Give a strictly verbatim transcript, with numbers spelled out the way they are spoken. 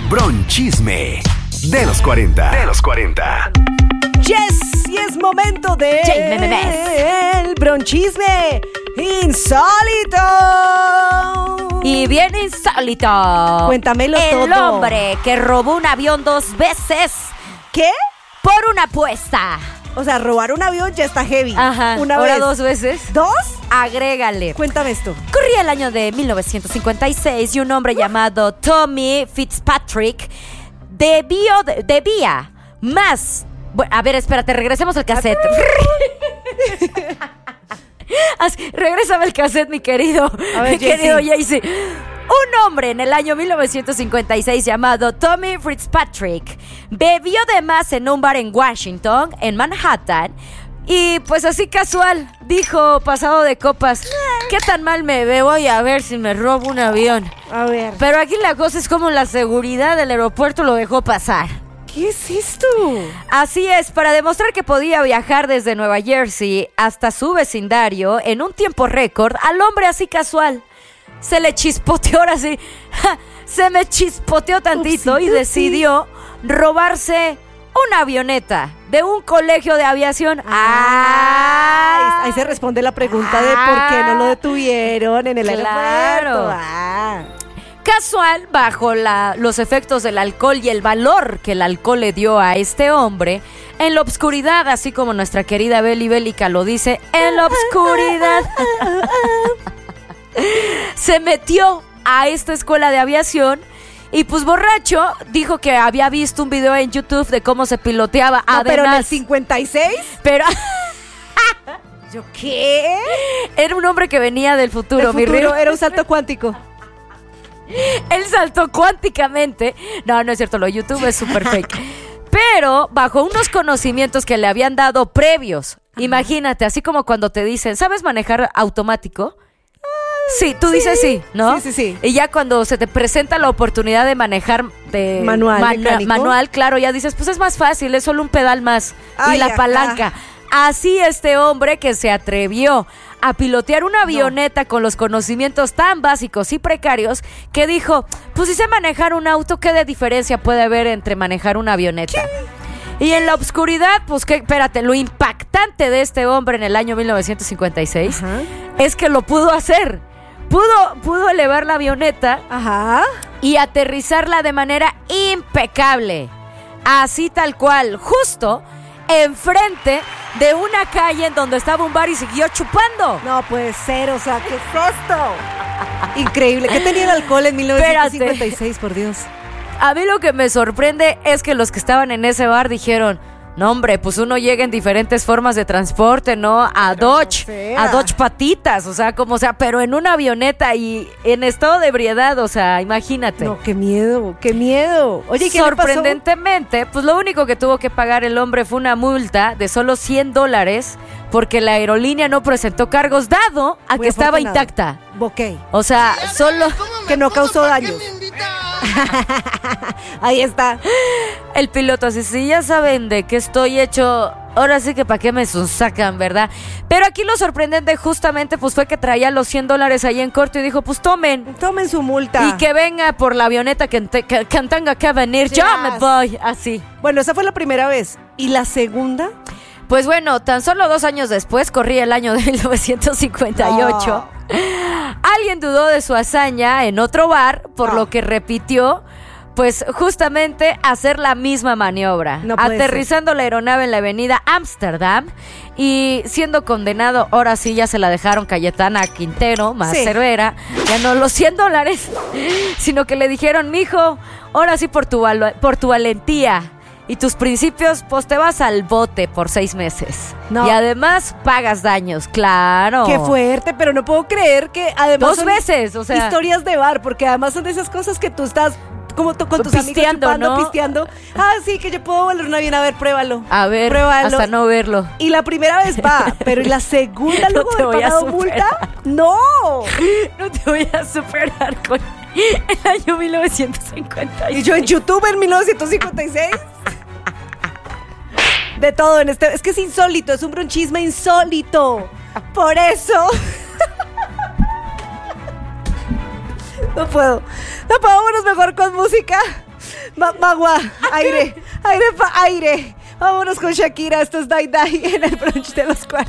Bronchisme de los cuarenta. De los cuarenta. Yes, y es momento de el bronchisme insólito. Y bien insólito. Cuéntamelo El todo. El hombre que robó un avión dos veces. ¿Qué? Por una apuesta. O sea, robar un avión ya está heavy. Ajá. Una Ahora vez. dos veces. ¿Dos? Agrégale. Cuéntame esto. Corría el año de mil novecientos cincuenta y seis y un hombre llamado Tommy Fitzpatrick debió, de, debía más. Bueno, a ver, espérate, regresemos al cassette. Así, regrésame el cassette, mi querido. A ver, mi querido Jaycee. Un hombre en el año mil novecientos cincuenta y seis llamado Tommy Fitzpatrick bebió de más en un bar en Washington, en Manhattan. Y pues así casual, dijo, pasado de copas, ¿qué tan mal me veo? Voy a ver si me robo un avión. A ver. Pero aquí la cosa es como la seguridad del aeropuerto lo dejó pasar. ¿Qué es esto? Así es, para demostrar que podía viajar desde Nueva Jersey hasta su vecindario en un tiempo récord, al hombre así casual se le chispoteó, ahora sí, ja, se me chispoteó tantito Upsi, y decidió robarse una avioneta de un colegio de aviación. Ah, ahí se responde la pregunta ah, de por qué no lo detuvieron en el claro. aeropuerto. Ah. Casual, bajo la, los efectos del alcohol y el valor que el alcohol le dio a este hombre, en la obscuridad, así como nuestra querida Beli Bélica lo dice, en la obscuridad, se metió a esta escuela de aviación. Y pues borracho, dijo que había visto un video en YouTube de cómo se piloteaba. No, Además, pero en el cincuenta y seis. Pero ¿yo qué? Era un hombre que venía del futuro, el mi futuro río. Era un salto cuántico. Él saltó cuánticamente. No, no es cierto, lo de YouTube es súper fake. Pero bajo unos conocimientos que le habían dado previos. Ajá. Imagínate, así como cuando te dicen, ¿sabes manejar automático? Sí, tú sí. dices sí, ¿no? Sí, sí, sí. Y ya cuando se te presenta la oportunidad de manejar de manual, man- manual, claro, ya dices, pues es más fácil, es solo un pedal más. Ay, y la ajá. palanca. Así este hombre que se atrevió a pilotear una avioneta no. con los conocimientos tan básicos y precarios que dijo, pues si sé manejar un auto, ¿qué de diferencia puede haber entre manejar una avioneta? ¿Qué? Y en la oscuridad, pues que, espérate, lo impactante de este hombre en el año mil novecientos cincuenta y seis ajá. es que lo pudo hacer. Pudo, pudo elevar la avioneta ajá. y aterrizarla de manera impecable. Así tal cual, justo enfrente de una calle en donde estaba un bar y siguió chupando. No puede ser, o sea, ¿qué es esto? Increíble. ¿Qué tenía el alcohol en mil novecientos cincuenta y seis, Espérate. Por Dios? A mí lo que me sorprende es que los que estaban en ese bar dijeron, no hombre, pues uno llega en diferentes formas de transporte, ¿no? A pero Dodge, no a Dodge patitas, o sea, como sea, pero en una avioneta y en estado de ebriedad, o sea, imagínate. No, qué miedo, qué miedo. Oye, ¿qué sorprendentemente, pues lo único que tuvo que pagar el hombre fue una multa de solo cien dólares porque la aerolínea no presentó cargos dado a Muy que estaba intacta. Ok. O sea, solo que no causó daños. Ahí está. El piloto así, sí, ya saben de qué estoy hecho. Ahora sí que para qué me sacan, ¿verdad? Pero aquí lo sorprendente justamente pues fue que traía los cien dólares ahí en corto y dijo, pues tomen. Tomen su multa. Y que venga por la avioneta que, te, que, que tenga que venir. Yes. Yo me voy, así. Bueno, esa fue la primera vez. ¿Y la segunda? Pues bueno, tan solo dos años después, corría el año de mil novecientos cincuenta y ocho. No. Alguien dudó de su hazaña en otro bar, por no. lo que repitió, pues justamente hacer la misma maniobra, no aterrizando ser. la aeronave en la avenida Ámsterdam y siendo condenado, ahora sí ya se la dejaron Cayetana Quintero, más sí. Cervera, ya no los cien dólares, sino que le dijeron, mijo, ahora sí por tu, val- por tu valentía y tus principios, pues te vas al bote por seis meses. No. Y además pagas daños, claro. Qué fuerte, pero no puedo creer que además Dos veces, o sea. Historias de bar, porque además son de esas cosas que tú estás como tú, con tus pisteando, amigos chupando, ¿no? pisteando. Ah, sí, que yo puedo volar un avión, a ver, pruébalo. A ver, pruébalo. hasta no verlo. Y la primera vez va, pero ¿y la segunda luego no de pagado multa? ¡No! No te voy a superar con el año mil novecientos cincuenta y seis. Y yo en YouTube en mil novecientos cincuenta y seis. De todo en este... Es que es insólito, es un bronchisme insólito. Por eso... No puedo. No puedo, vámonos mejor con música. Ma- Magua, aire, aire pa' aire. Vámonos con Shakira. Esto es Dai Dai en el brunch de los cuarenta.